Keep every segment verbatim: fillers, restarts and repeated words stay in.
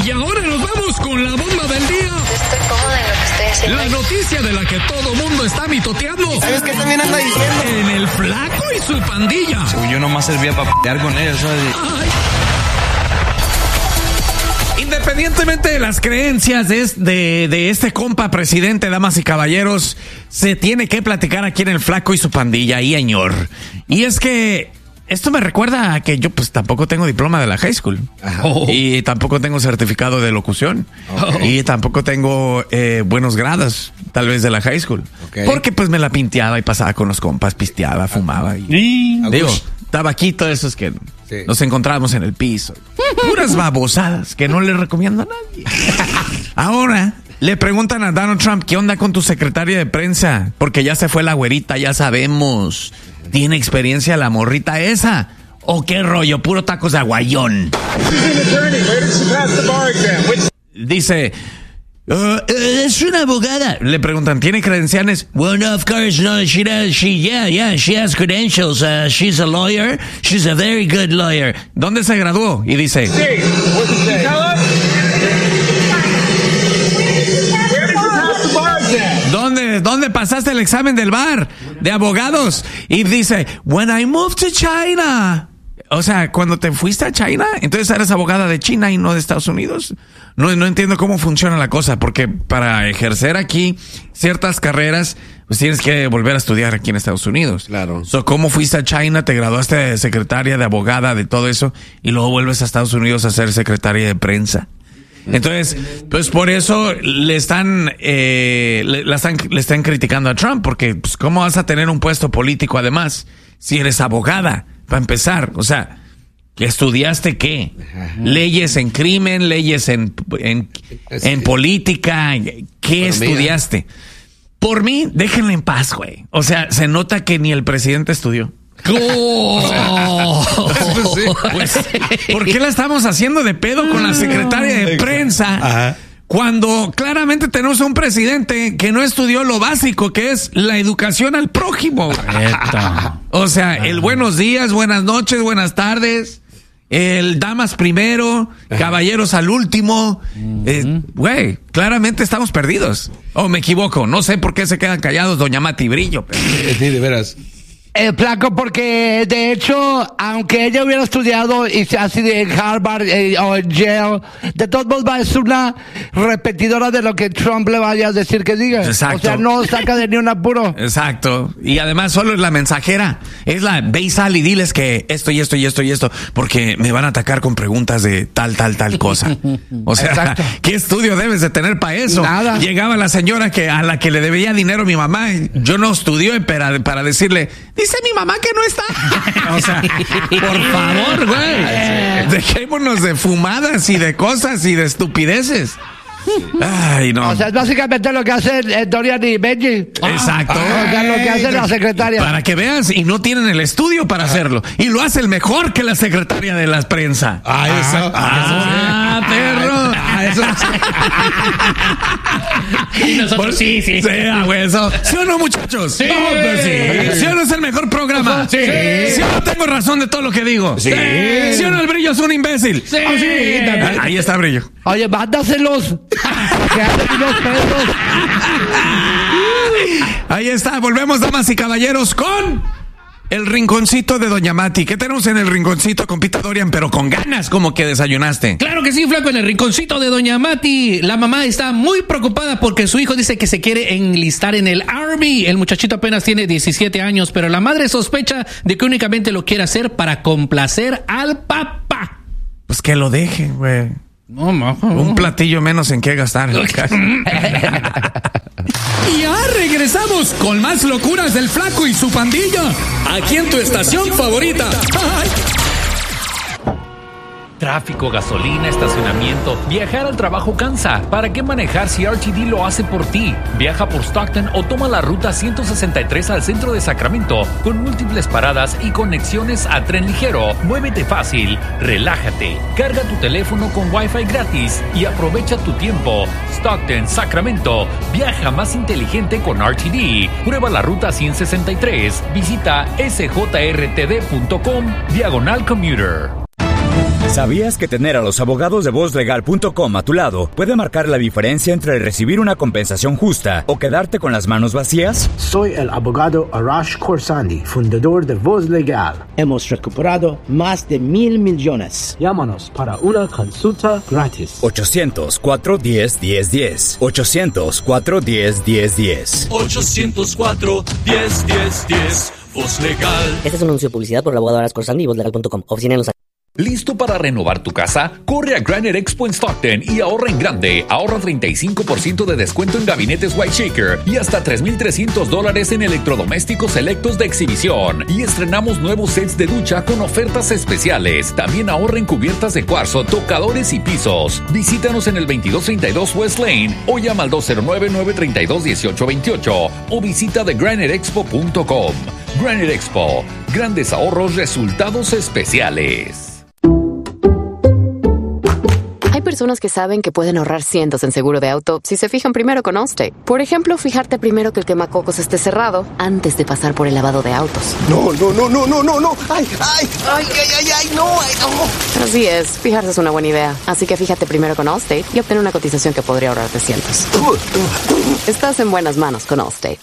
Y ahora nos vamos con la bomba del día. Estoy cómoda en lo que estoy haciendo. La noticia de la que todo mundo está mitoteando. ¿Sabes qué también anda diciendo? En el Flaco y su pandilla. Uy, yo nomás servía para pelear con ellos, ¿sabes? Ay. Independientemente de las creencias de, de, de este compa presidente, damas y caballeros, se tiene que platicar aquí en el Flaco y su pandilla, y señor. Y es que esto me recuerda a que yo pues tampoco tengo diploma de la high school. Oh. Y tampoco tengo certificado de locución. Okay. Y tampoco tengo eh, buenos grados, tal vez, de la high school. Okay. Porque pues me la pinteaba y pasaba con los compas, pisteaba, fumaba. Y, y digo, tabaquito, esos que sí. Nos encontrábamos en el piso. Puras babosadas que no le recomiendo a nadie. Ahora le preguntan a Donald Trump, ¿qué onda con tu secretaria de prensa? Porque ya se fue la güerita, ya sabemos. ¿Tiene experiencia la morrita esa? ¿O qué rollo? Puro tacos de aguayón. Dice, uh, es una abogada. Le preguntan, ¿tiene credenciales? Well, no, of course, no, she does, she, yeah, yeah, she has credentials. Uh, she's a lawyer. She's a very good lawyer. ¿Dónde se graduó? Y dice, sí. ¿Dónde, ¿Dónde pasaste el examen del bar de abogados? Y dice, when I moved to China. O sea, cuando te fuiste a China, entonces eres abogada de China y no de Estados Unidos. No, no entiendo cómo funciona la cosa, porque para ejercer aquí ciertas carreras, pues tienes que volver a estudiar aquí en Estados Unidos. Claro. So, ¿cómo fuiste a China, te graduaste de secretaria, de abogada, de todo eso, y luego vuelves a Estados Unidos a ser secretaria de prensa? Entonces, pues por eso le están, eh, le, la están, le están criticando a Trump, porque pues, ¿cómo vas a tener un puesto político además si eres abogada? Para empezar, o sea, ¿estudiaste qué? Ajá. Leyes en crimen, leyes en, en, en política, ¿qué estudiaste? Por mí, déjenla en paz, güey. O sea, se nota que ni el presidente estudió. Oh. Pues, ¿por qué la estamos haciendo de pedo con la secretaria de prensa? Ajá. Cuando claramente tenemos a un presidente que no estudió lo básico, que es la educación al prójimo. O sea, el buenos días, buenas noches, buenas tardes, el damas primero, caballeros al último. Güey, eh, claramente estamos perdidos. O oh, me equivoco, no sé por qué se quedan callados doña Mati Brillo. Pero... Sí, de veras. El Flaco, porque de hecho, aunque ella hubiera estudiado y sea así de Harvard eh, o Yale, de todos modos va a ser una repetidora de lo que Trump le vaya a decir que diga. Exacto. O sea, no saca de ni un apuro. Exacto. Y además solo es la mensajera. Es la, ve y sal y diles que esto y esto y esto y esto, porque me van a atacar con preguntas de tal, tal, tal cosa. O sea, exacto. ¿Qué estudio debes de tener para eso? Nada. Llegaba la señora que a la que le debía dinero mi mamá. Yo no estudié para, para decirle, dice mi mamá que no está. O sea, por favor, güey. Dejémonos de fumadas y de cosas y de estupideces. Ay, no. O sea, es básicamente lo que hace eh, Dorian y Benji. Exacto. O sea, lo que hace la secretaria. Para que veas, y no tienen el estudio para hacerlo. Y lo hace el mejor que la secretaria de la prensa. Ah, eso. Ah, ah perro. Ah, eso. Y nosotros Por, sí, sí. Sí, ah, güey, eso. ¿Sí o no, muchachos? Sí. No, pues sí. ¿Sí o no es el mejor programa? Sí. ¿Sí o no tengo razón de todo lo que digo? Sí. ¿Sí o no el Brillo es un imbécil? Sí. Oh, sí. Ah, ahí está Brillo. Oye, mándaselos. Que hacen los pesos. Ahí está, volvemos, damas y caballeros, con el rinconcito de doña Mati. ¿Qué tenemos en el rinconcito, compita Dorian? Pero con ganas, como que desayunaste. Claro que sí, Flaco, en el rinconcito de doña Mati. La mamá está muy preocupada porque su hijo dice que se quiere enlistar en el Army. El muchachito apenas tiene diecisiete años, pero la madre sospecha de que únicamente lo quiere hacer para complacer al papá. Pues que lo deje, güey. No, no, no. Un platillo menos en qué gastar. Y ya regresamos con más locuras del Flaco y su pandilla. Aquí en tu estación favorita. ¡Ay! Tráfico, gasolina, estacionamiento, viajar al trabajo cansa. ¿Para qué manejar si R T D lo hace por ti? Viaja por Stockton o toma la ruta ciento sesenta y tres al centro de Sacramento, con múltiples paradas y conexiones a tren ligero. Muévete fácil, relájate, carga tu teléfono con Wi-Fi gratis y aprovecha tu tiempo. Stockton, Sacramento, viaja más inteligente con R T D. Prueba la ruta ciento sesenta y tres. Visita s j r t d punto com diagonal commuter. ¿Sabías que tener a los abogados de voz legal punto com a tu lado puede marcar la diferencia entre recibir una compensación justa o quedarte con las manos vacías? Soy el abogado Arash Khorsandi, fundador de Voz Legal. Hemos recuperado más de mil millones. Llámanos para una consulta gratis. ochocientos, cuatro diez, diez diez. ochocientos, cuatro diez, diez diez. ochocientos cuatro, diez, diez, diez. Voz Legal. Este es un anuncio de publicidad por el abogado Arash Khorsandi y voz legal punto com. Oficina en Los Ángeles. ¿Listo para renovar tu casa? Corre a Granite Expo en Stockton y ahorra en grande. Ahorra treinta y cinco por ciento de descuento en gabinetes White Shaker y hasta tres mil trescientos dólares en electrodomésticos selectos de exhibición. Y estrenamos nuevos sets de ducha con ofertas especiales. También ahorra en cubiertas de cuarzo, tocadores y pisos. Visítanos en el veintidós treinta y dos West Lane o llama al dos cero nueve, nueve tres dos, uno ocho dos ocho o visita the granite expo punto com. Granite Expo. Grandes ahorros, resultados especiales. Hay personas que saben que pueden ahorrar cientos en seguro de auto si se fijan primero con Allstate. Por ejemplo, fijarte primero que el quemacocos esté cerrado antes de pasar por el lavado de autos. No, no, no, no, no, no, no. Ay, ay, ay, ay, ay, ay, no, ay, no. Así es, fijarse es una buena idea. Así que fíjate primero con Allstate y obtén una cotización que podría ahorrarte cientos. Estás en buenas manos con Allstate.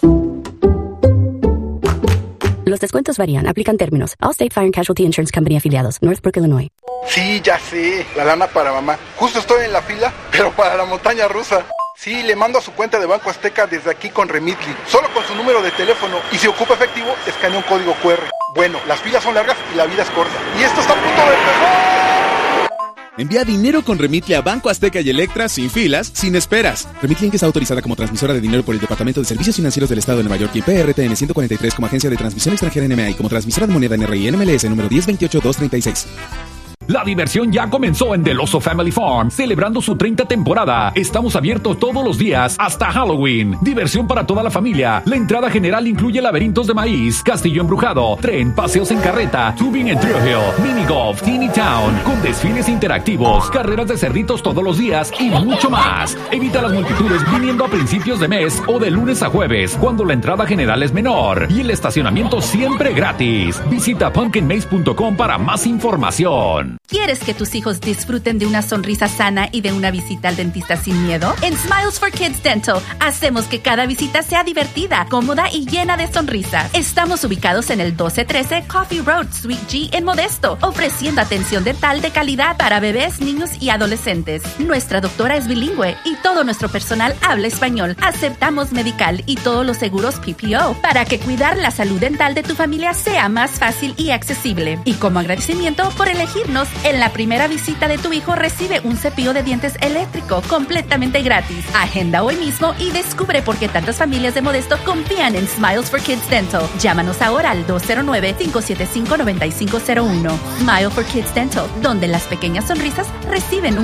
Los descuentos varían. Aplican términos. Allstate Fire and Casualty Insurance Company afiliados. Northbrook, Illinois. Sí, ya sé. La lana para mamá. Justo estoy en la fila, pero para la montaña rusa. Sí, le mando a su cuenta de Banco Azteca desde aquí con Remitly. Solo con su número de teléfono. Y si ocupa efectivo, escanea un código cu erre. Bueno, las filas son largas y la vida es corta. Y esto está a punto de empezar. Envía dinero con Remitly a Banco Azteca y Electra sin filas, sin esperas. Remitly Inc está autorizada como transmisora de dinero por el Departamento de Servicios Financieros del Estado de Nueva York y P R T N ciento cuarenta y tres como agencia de transmisión extranjera N M A y como transmisora de moneda N R I N M L S número diez veintiocho dos treinta y seis. La diversión ya comenzó en Del Oso Family Farm, celebrando su treinta temporada. Estamos abiertos todos los días hasta Halloween. Diversión para toda la familia. La entrada general incluye laberintos de maíz, castillo embrujado, tren, paseos en carreta, tubing en Thrill Hill, mini golf, Teeny Town, con desfiles interactivos, carreras de cerditos todos los días y mucho más. Evita las multitudes viniendo a principios de mes o de lunes a jueves, cuando la entrada general es menor y el estacionamiento siempre gratis. Visita pumpkin maze punto com para más información. ¿Quieres que tus hijos disfruten de una sonrisa sana y de una visita al dentista sin miedo? En Smiles for Kids Dental hacemos que cada visita sea divertida, cómoda y llena de sonrisas. Estamos ubicados en el doce trece Coffee Road, Suite G en Modesto, ofreciendo atención dental de calidad para bebés, niños y adolescentes. Nuestra doctora es bilingüe y todo nuestro personal habla español. Aceptamos medical y todos los seguros P P O para que cuidar la salud dental de tu familia sea más fácil y accesible. Y como agradecimiento por elegirnos, en la primera visita de tu hijo recibe un cepillo de dientes eléctrico completamente gratis. Agenda hoy mismo y descubre por qué tantas familias de Modesto confían en Smiles for Kids Dental. Llámanos ahora al dos cero nueve, cinco siete cinco, nueve cinco cero uno. Smile for Kids Dental, donde las pequeñas sonrisas reciben un